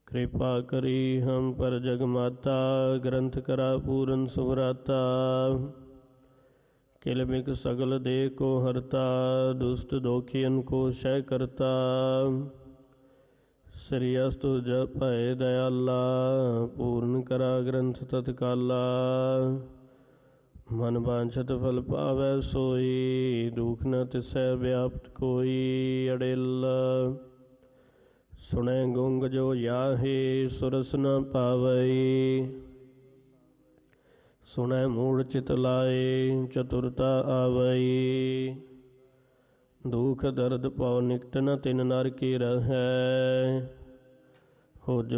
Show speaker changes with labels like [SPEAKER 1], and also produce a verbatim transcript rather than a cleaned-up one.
[SPEAKER 1] कृपा करी हम पर जगमाता, ग्रंथ करा पूरन सुभराता। किलबिक सगल देह को हरता, दुष्ट दोखियन को शय करता। श्री अस्तु जप भय दयाला, पूर्ण करा ग्रंथ तत्काला। मन वांछत फल पावै सोई, दुख न तिसै व्याप्त कोई। अड़ेल सुनै गुंग जो याहे, सुरस न पावई। सुनै मूढ़ चित लाए, चतुरता आवई। दुख दर्द पौ निकट न तिन नर की रहै, हो